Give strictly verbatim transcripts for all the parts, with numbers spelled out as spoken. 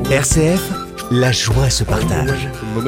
R C F, la joie se partage.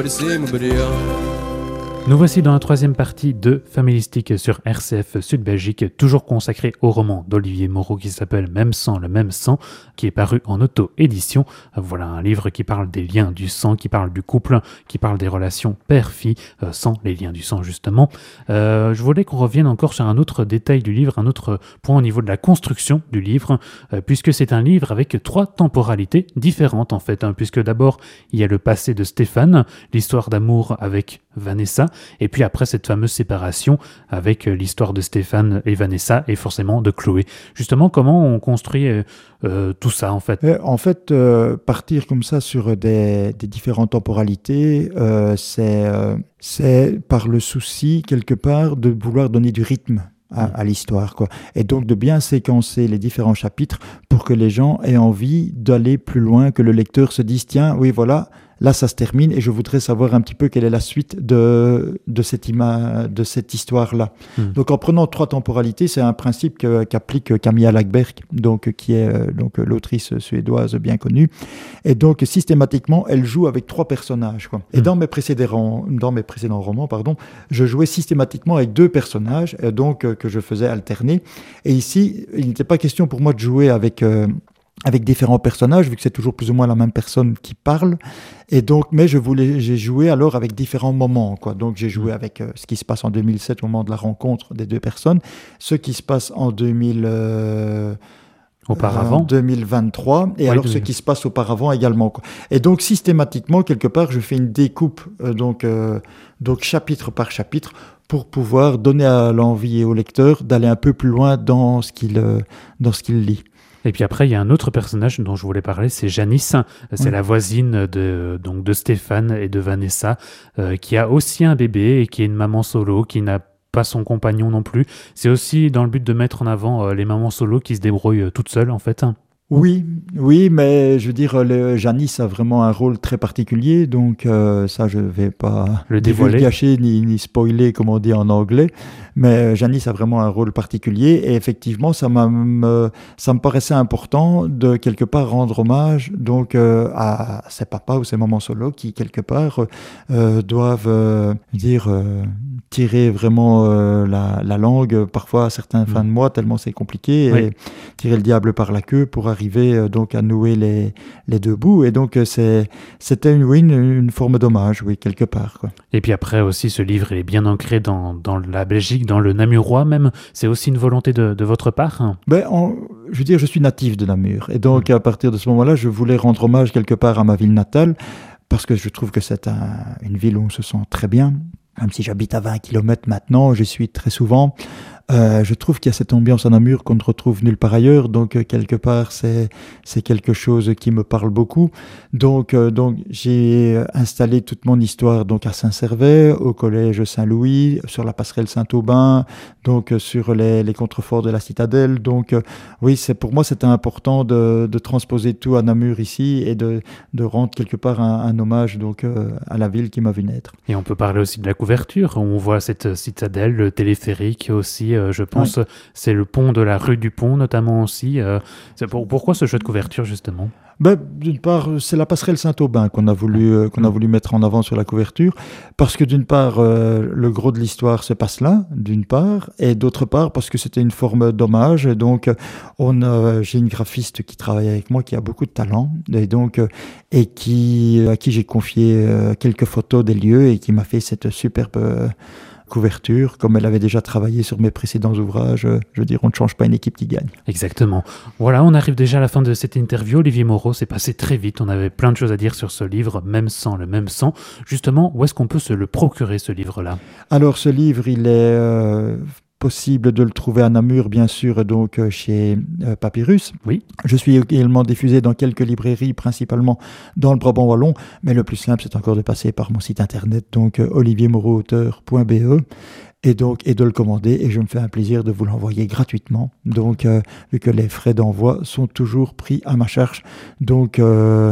Nous voici dans la troisième partie de Familistique sur R C F Sud-Belgique, toujours consacrée au roman d'Olivier Moreau qui s'appelle Même sang, le même sang, qui est paru en auto-édition. Voilà un livre qui parle des liens du sang, qui parle du couple, qui parle des relations père-fille, euh, sans les liens du sang justement. Euh, je voulais qu'on revienne encore sur un autre détail du livre, un autre point au niveau de la construction du livre, euh, puisque c'est un livre avec trois temporalités différentes en fait, hein, puisque d'abord il y a le passé de Stéphane, l'histoire d'amour avec Vanessa, et puis après cette fameuse séparation avec l'histoire de Stéphane et Vanessa et forcément de Chloé. Justement, comment on construit euh, euh, tout ça en fait ? euh, En fait, euh, partir comme ça sur des, des différentes temporalités, euh, c'est, euh, c'est par le souci quelque part de vouloir donner du rythme à, à l'histoire, quoi. Et donc de bien séquencer les différents chapitres pour que les gens aient envie d'aller plus loin, que le lecteur se dise tiens, oui voilà, là ça se termine et je voudrais savoir un petit peu quelle est la suite de, de, cette, ima- de cette histoire-là. Mmh. Donc en prenant trois temporalités, c'est un principe que, qu'applique Camilla Läckberg, donc, qui est euh, donc, l'autrice suédoise bien connue. Et donc systématiquement, elle joue avec trois personnages, quoi. Et mmh. dans, mes précédents, dans mes précédents romans, pardon, je jouais systématiquement avec deux personnages, euh, donc, euh, que je faisais alterner. Et ici, il n'était pas question pour moi de jouer avec... Euh, avec différents personnages, vu que c'est toujours plus ou moins la même personne qui parle. Et donc, mais je voulais, j'ai joué alors avec différents moments, quoi. Donc, j'ai joué avec euh, ce qui se passe en deux mille sept au moment de la rencontre des deux personnes, ce qui se passe en deux mille, euh, auparavant. Euh, deux mille vingt-trois, et oui, alors oui. ce qui se passe auparavant également, quoi. Et donc, systématiquement, quelque part, je fais une découpe, euh, donc, euh, donc chapitre par chapitre, pour pouvoir donner à l'envie au lecteur d'aller un peu plus loin dans ce qu'il, euh, dans ce qu'il lit. Et puis après, il y a un autre personnage dont je voulais parler, c'est Janice. C'est oui. la voisine de, donc de Stéphane et de Vanessa, euh, qui a aussi un bébé et qui est une maman solo, qui n'a pas son compagnon non plus. C'est aussi dans le but de mettre en avant euh, les mamans solo qui se débrouillent euh, toutes seules, en fait. Oui, oui, mais je veux dire, le, Janice a vraiment un rôle très particulier, donc euh, ça, je ne vais pas le dévoiler, gâcher ni, ni spoiler, comme on dit en anglais, mais Janice a vraiment un rôle particulier, et effectivement, ça, m'a, me, ça me paraissait important de quelque part rendre hommage donc, euh, à ces papas ou ces mamans solo qui, quelque part, euh, doivent euh, dire, euh, tirer vraiment euh, la, la langue, parfois à certaines mmh. fins de mois, tellement c'est compliqué, oui. et tirer le diable par la queue pour arriver euh, donc à nouer les, les deux bouts, et donc euh, c'est, c'était une, oui, une, une forme d'hommage, oui, quelque part, quoi. Et puis après aussi, ce livre est bien ancré dans, dans la Belgique, dans le Namurois même. C'est aussi une volonté de, de votre part, hein? Ben, on, je veux dire, je suis natif de Namur, et donc mmh. à partir de ce moment-là, je voulais rendre hommage quelque part à ma ville natale, parce que je trouve que c'est un, une ville où on se sent très bien. Même si j'habite à vingt kilomètres maintenant, j'y suis très souvent. Euh, je trouve qu'il y a cette ambiance à Namur qu'on ne retrouve nulle part ailleurs, donc euh, quelque part c'est, c'est quelque chose qui me parle beaucoup. Donc, euh, donc j'ai installé toute mon histoire donc à Saint-Servais, au collège Saint-Louis, sur la passerelle Saint-Aubin, donc euh, sur les, les contreforts de la citadelle. Donc euh, oui, c'est, pour moi c'était important de, de transposer tout à Namur ici et de, de rendre quelque part un, un hommage donc, euh, à la ville qui m'a vu naître. Et on peut parler aussi de la couverture, on voit cette citadelle, le téléphérique aussi. Euh, je pense, oui. c'est le pont de la rue du Pont notamment aussi. Euh, c'est pour, pourquoi ce jeu de couverture justement ? Ben, d'une part, c'est la passerelle Saint-Aubin qu'on a voulu euh, qu'on a voulu mettre en avant sur la couverture, parce que d'une part, euh, le gros de l'histoire se passe là, d'une part, et d'autre part, parce que c'était une forme d'hommage. Et donc, on a, j'ai une graphiste qui travaille avec moi, qui a beaucoup de talent, et donc, euh, et qui, à qui j'ai confié euh, quelques photos des lieux, et qui m'a fait cette superbe euh, couverture, comme elle avait déjà travaillé sur mes précédents ouvrages. Je veux dire, on ne change pas une équipe qui gagne. Exactement. Voilà, on arrive déjà à la fin de cette interview. Olivier Moreau, c'est passé très vite. On avait plein de choses à dire sur ce livre, Même sang, le même sang. Justement, où est-ce qu'on peut se le procurer, ce livre-là ? Alors, ce livre, il est... Euh, possible de le trouver à Namur, bien sûr, donc chez euh, Papyrus. Oui. Je suis également diffusé dans quelques librairies, principalement dans le Brabant wallon, mais le plus simple, c'est encore de passer par mon site internet, donc euh, olivier moreau auteur point b e, et donc et de le commander, et je me fais un plaisir de vous l'envoyer gratuitement. Donc, euh, vu que les frais d'envoi sont toujours pris à ma charge, donc euh,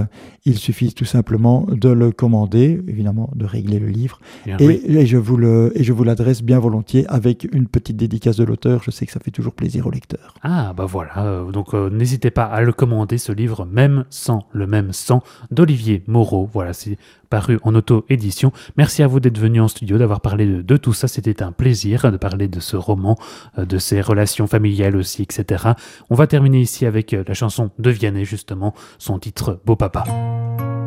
il suffit tout simplement de le commander, évidemment de régler le livre, Bien, et, oui. et je vous le, et je vous l'adresse bien volontiers avec une petite dédicace de l'auteur. Je sais que ça fait toujours plaisir au lecteur. Ah, bah voilà, euh, donc euh, n'hésitez pas à le commander, ce livre, Même sang, le même sang, d'Olivier Moreau. Voilà, c'est paru en auto-édition. Merci à vous d'être venu en studio, d'avoir parlé de, de tout ça. C'était un plaisir de parler de ce roman, euh, de ses relations familiales aussi, et cetera. On va terminer ici avec euh, la chanson de Vianney, justement, son titre Beau Papa.